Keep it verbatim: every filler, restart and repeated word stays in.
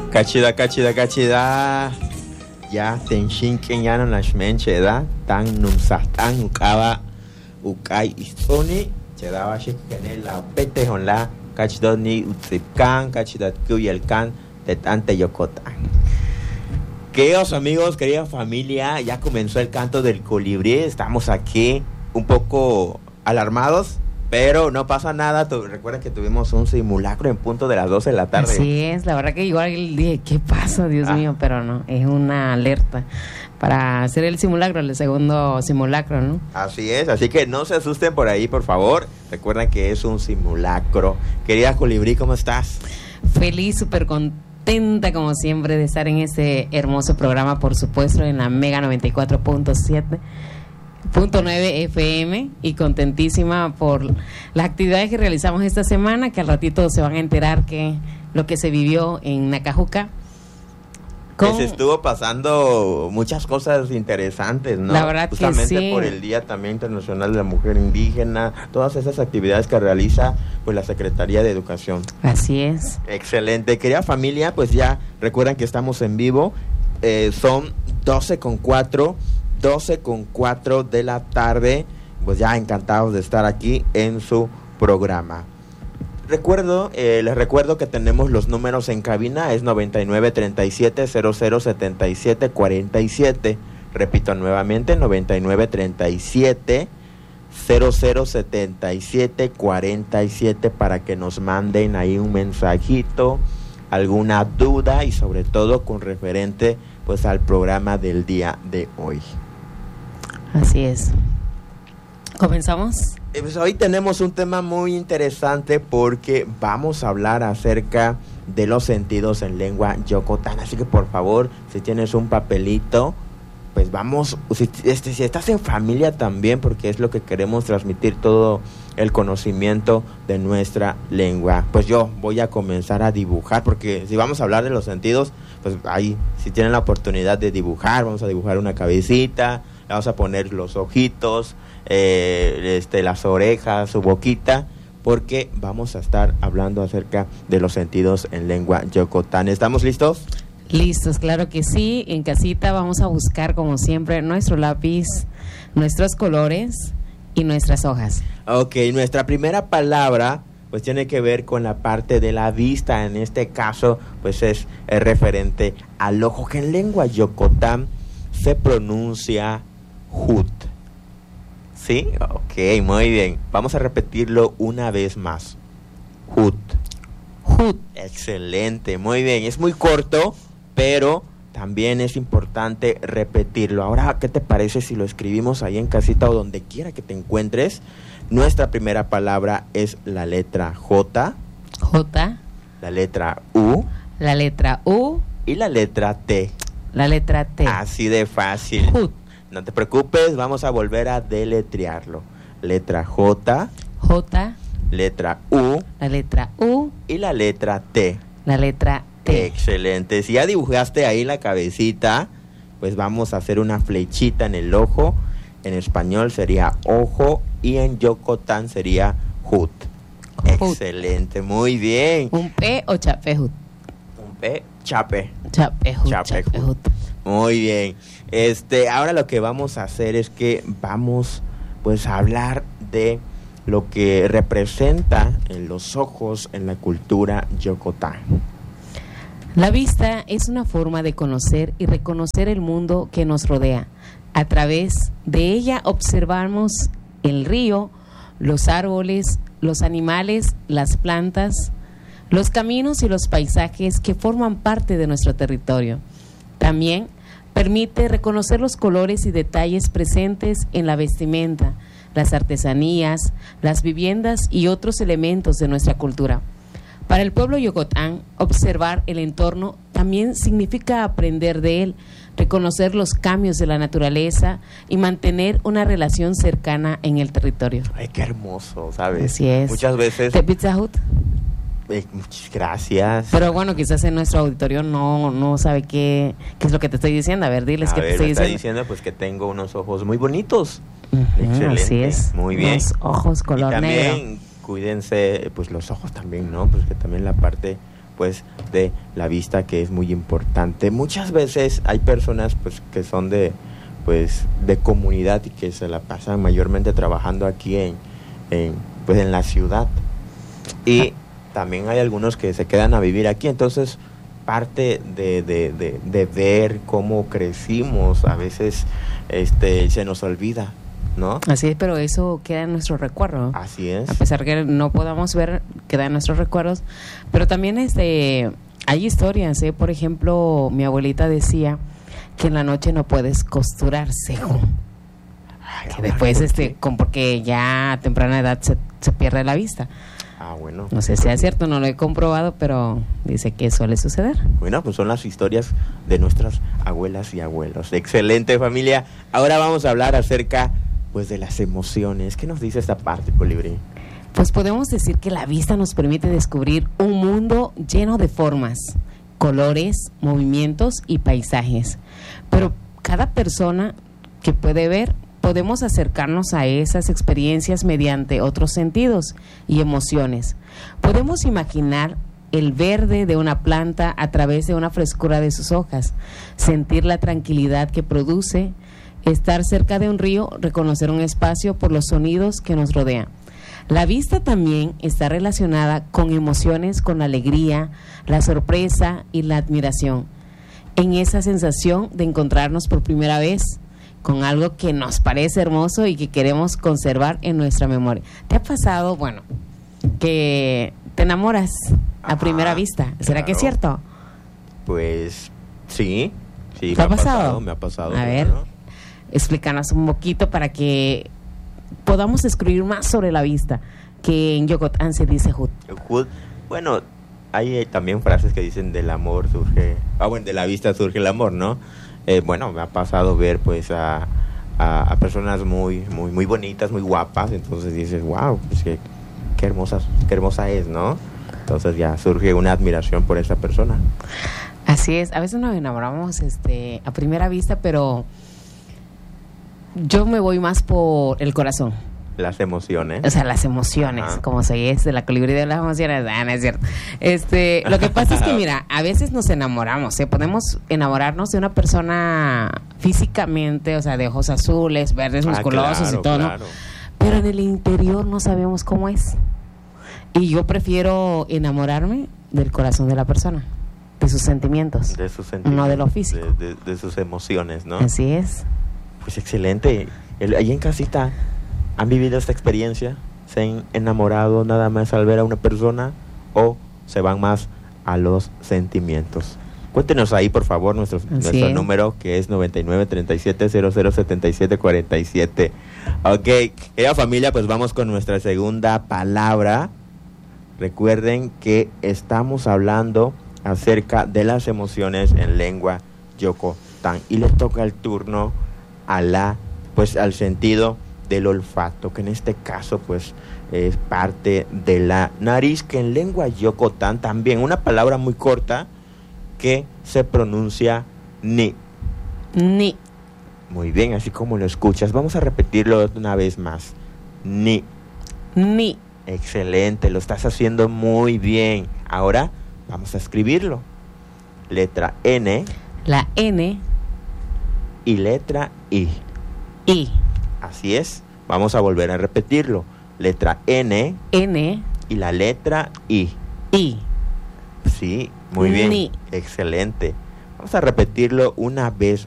Kachida, kachida, kachida. Ya tenshin kenyano nashmen cheda tan numsatan ukaba ukai isoni chedaba shikene la pete honla kachidoni utsipkan kachidat kuyelkan tetante yokotan. Queridos amigos, querida familia, ya comenzó el canto del colibrí. Estamos aquí un poco alarmados, pero no pasa nada. Tu, recuerda que tuvimos un simulacro en punto de las doce de la tarde. Así es, la verdad que igual dije, ¿qué pasa? Dios ah. mío, pero no, es una alerta para hacer el simulacro, el segundo simulacro, ¿no? Así es, así que no se asusten por ahí, por favor. Recuerden que es un simulacro. Querida colibrí, ¿cómo estás? Feliz, súper contenta. Contenta como siempre de estar en este hermoso programa, por supuesto, en la Mega noventa y cuatro punto siete punto nueve F M, y contentísima por las actividades que realizamos esta semana, que al ratito se van a enterar que lo que se vivió en Nacajuca. Con... Se estuvo pasando muchas cosas interesantes, ¿no? La verdad Justamente que sí. Por el Día también Internacional de la Mujer Indígena, todas esas actividades que realiza pues la Secretaría de Educación. Así es. Excelente. Querida familia, pues ya recuerdan que estamos en vivo. Eh, son doce con cuatro de la tarde. Pues ya encantados de estar aquí en su programa. Recuerdo, eh, les recuerdo que tenemos los números en cabina, es noventa y nueve, treinta y siete, cero cero, setenta y siete, cuarenta y siete. Repito nuevamente, noventa y nueve, treinta y siete, cero cero, setenta y siete, cuarenta y siete, para que nos manden ahí un mensajito, alguna duda y sobre todo con referente pues al programa del día de hoy. Así es. ¿Comenzamos? Pues hoy tenemos un tema muy interesante porque vamos a hablar acerca de los sentidos en lengua yokotán. Así que por favor, si tienes un papelito, pues vamos, si, este, si estás en familia también, porque es lo que queremos transmitir, todo el conocimiento de nuestra lengua. Pues yo voy a comenzar a dibujar, porque si vamos a hablar de los sentidos, pues ahí, si tienen la oportunidad de dibujar, vamos a dibujar una cabecita, le vamos a poner los ojitos, eh, este, las orejas, su boquita, porque vamos a estar hablando acerca de los sentidos en lengua yokotán. ¿Estamos listos? Listos, claro que sí. En casita vamos a buscar, como siempre, nuestro lápiz, nuestros colores y nuestras hojas. Ok, nuestra primera palabra pues tiene que ver con la parte de la vista. En este caso pues es, es referente al ojo, que en lengua yokotán se pronuncia hut. ¿Sí? Ok, muy bien. Vamos a repetirlo una vez más. Hut. Hut. Excelente, muy bien. Es muy corto, pero también es importante repetirlo. Ahora, ¿qué te parece si lo escribimos ahí en casita o donde quiera que te encuentres? Nuestra primera palabra es la letra J. J. La letra U. La letra U. Y la letra T. La letra T. Así de fácil. Hut. No te preocupes, vamos a volver a deletrearlo. Letra J. J. Letra U. La letra U. Y la letra T. La letra T. Excelente. Si ya dibujaste ahí la cabecita, pues vamos a hacer una flechita en el ojo. En español sería ojo y en yokotán sería hut. Hut. Excelente, muy bien. ¿Un P o chapehut? Un P, chape. Chapehut. Chapehut. Chapehut. Muy bien. Este, ahora lo que vamos a hacer es que vamos pues a hablar de lo que representa en los ojos en la cultura yokotán. La vista es una forma de conocer y reconocer el mundo que nos rodea. A través de ella observamos el río, los árboles, los animales, las plantas, los caminos y los paisajes que forman parte de nuestro territorio. También permite reconocer los colores y detalles presentes en la vestimenta, las artesanías, las viviendas y otros elementos de nuestra cultura. Para el pueblo yokotán, observar el entorno también significa aprender de él, reconocer los cambios de la naturaleza y mantener una relación cercana en el territorio. Ay, qué hermoso, ¿sabes? Así es. Muchas veces... ¿Te Pizza Hut? Eh, muchas gracias. Pero bueno, quizás en nuestro auditorio no, no sabe qué, qué es lo que te estoy diciendo. A ver, diles a qué ver, te estoy me está diciendo. diciendo pues que tengo unos ojos muy bonitos. Uh-huh, excelente. Así es. Muy bien. Los ojos color y también, negro. Cuídense, pues los ojos también, ¿no? Pues que también la parte pues de la vista, que es muy importante. Muchas veces hay personas pues que son de pues de comunidad y que se la pasan mayormente trabajando aquí en, en pues en la ciudad, y también hay algunos que se quedan a vivir aquí. Entonces parte de, de, de, de ver cómo crecimos a veces este se nos olvida, ¿no? Así es, pero eso queda en nuestro recuerdo. Así es. A pesar que no podamos ver, queda en nuestros recuerdos. Pero también este, hay historias, ¿eh? Por ejemplo, mi abuelita decía que en la noche no puedes costurar cejo. Ay, que después, este, con, porque ya a temprana edad se, se pierde la vista. Ah, bueno. No sé si es cierto, no lo he comprobado, pero dice que suele suceder. Bueno, pues son las historias de nuestras abuelas y abuelos. Excelente, familia. Ahora vamos a hablar acerca pues de las emociones. ¿Qué nos dice esta parte, Colibrí? Pues podemos decir que la vista nos permite descubrir un mundo lleno de formas, colores, movimientos y paisajes. Pero cada persona que puede ver, podemos acercarnos a esas experiencias mediante otros sentidos y emociones. Podemos imaginar el verde de una planta a través de una frescura de sus hojas, sentir la tranquilidad que produce, estar cerca de un río, reconocer un espacio por los sonidos que nos rodean. La vista también está relacionada con emociones, con la alegría, la sorpresa y la admiración. En esa sensación de encontrarnos por primera vez con algo que nos parece hermoso y que queremos conservar en nuestra memoria. ¿Te ha pasado, bueno, que te enamoras a Ajá, primera vista? ¿Será claro. que es cierto? Pues sí, sí. ¿Te me ha pasado? pasado? Me ha pasado. A ver, ¿no? explícanos un poquito para que podamos descubrir más sobre la vista, que en Yucatán se dice Hud. Hud, bueno, hay eh, también frases que dicen del amor surge, ah bueno, de la vista surge el amor, ¿no? Eh, bueno, me ha pasado ver pues a, a, a personas muy, muy, muy bonitas, muy guapas, entonces dices, wow, pues qué, qué hermosa, qué hermosa es, ¿no? Entonces ya surge una admiración por esa persona. Así es, a veces nos enamoramos este, a primera vista, pero yo me voy más por el corazón. Las emociones. O sea, las emociones, Ajá. como soy es de la colibrí de las emociones. Ah, no es cierto. Este, lo que pasa es que, mira, a veces nos enamoramos, ¿eh? Podemos enamorarnos de una persona físicamente, o sea, de ojos azules, verdes, Ah, musculosos claro, y todo, claro. ¿no? Pero en el interior no sabemos cómo es. Y yo prefiero enamorarme del corazón de la persona, de sus sentimientos, De sus sentimientos. no de lo físico. De, de, de sus emociones, ¿no? Así es. Pues excelente. El, ahí en casita, ¿han vivido esta experiencia? ¿Se han enamorado nada más al ver a una persona o se van más a los sentimientos? Cuéntenos ahí, por favor, nuestro, nuestro es. número, que es noventa y nueve, treinta y siete, cero cero, setenta y siete, cuarenta y siete. Ok, querida familia, pues vamos con nuestra segunda palabra. Recuerden que estamos hablando acerca de las emociones en lengua yocotán y le toca el turno a la, pues al sentido del olfato, que en este caso pues es parte de la nariz, que en lengua yocotán también una palabra muy corta que se pronuncia ni. Ni. Muy bien, así como lo escuchas. Vamos a repetirlo una vez más. Ni. Ni. Excelente, lo estás haciendo muy bien. Ahora vamos a escribirlo. Letra N. La N. Y letra I. I. Así es. Vamos a volver a repetirlo. Letra N. N. Y la letra I. I. Sí, muy bien. Ni. Excelente. Vamos a repetirlo una vez